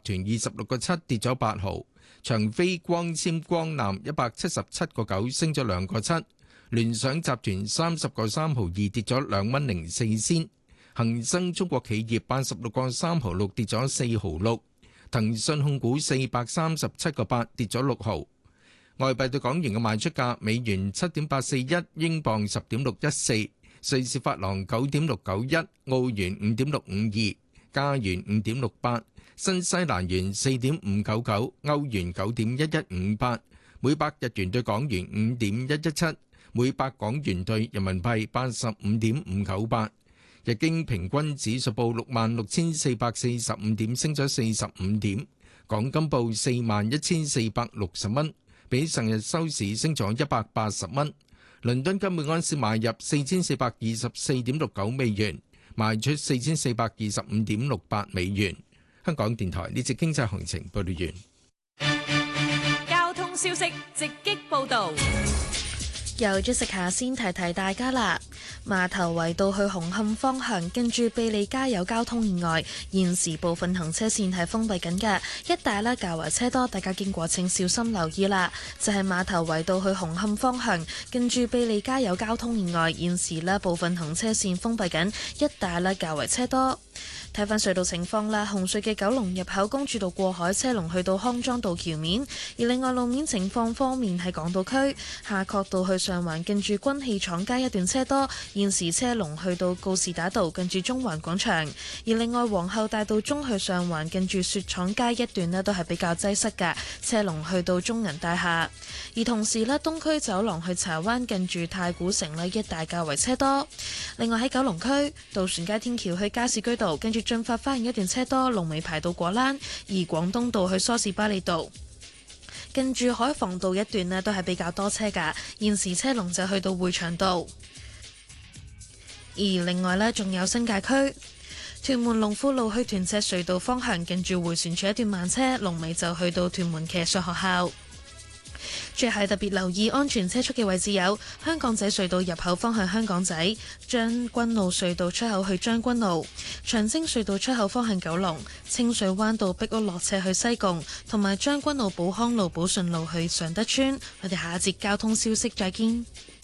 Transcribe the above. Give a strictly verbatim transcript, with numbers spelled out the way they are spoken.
團二十六個七，跌咗八毫。長飛光纖光纜一百七十七個九，升咗兩個七。聯想集團三十個三毫二，跌咗兩蚊零四仙。恒生中國企業八十六個三毫六，跌咗四毫六。騰訊控股四百三十七個八，跌咗六毫。外幣對港元嘅賣出價：美元七點八四一，英鎊十點六一四，瑞士法郎九點六九一，澳元五點六五二，加元五點六八，新西蘭元四點五九九，歐元九點一一五八，每百日元對港元五點一一七，每百港元對人民幣八十五點五九八。日經平均指數報六萬六千四百四十五點，升咗四十五點。港金報四萬一千四百六十蚊，比上日收市升咗一百八十蚊。倫敦金每安士買入四千四百二十四點六九美元，賣出四千四百二十五點六八美元。香港電台呢節經濟行情報道完。 交通消息直擊報導。 由 Jessica 先提提大家啦，馬頭圍道去紅磡方向，跟住庇利街有交通意外，現時部分行車線係封閉緊嘅，一帶呢較為車多，大家經過請小心留意啦。就係馬頭圍道去紅磡方向，跟住庇利街有交通意外，現時呢部分行車線封閉緊，一帶呢較為車多。睇返隧道情況啦，紅隧嘅九龍入口公主道過海車龍去到康莊道橋面，而另外路面情況方面喺港島區夏慤道去上環近住軍器廠街一段車多，現時車龍去到告士打道近住中環廣場，而另外皇后大道中去上環近住雪廠街一段呢都係比較擠塞嘅，車龍去到中銀大廈，而同時呢，東區走廊去柴灣近住太古城呢一帶較為車多。另外喺九龍區渡船街天橋去加士居道跟住進發花園一段車多，龍尾排到果欄，而廣東道去梳士巴利道近住海防道一段呢都係比較多車㗎，現時車龍就去到匯祥道。而另外呢，仲有新界區屯門龍富路去屯赤隧道方向，近住迴旋處一段慢車，龍尾就去到屯門騎術學校。最後特別留意安全車速嘅位置有香港仔隧道入口方向香港仔、將軍澳隧道出口去將軍澳、長青隧道出口方向九龍、清水灣道碧屋落斜去西貢，同埋將軍澳寶康路寶順路去尚德村。我哋下一節交通消息再見。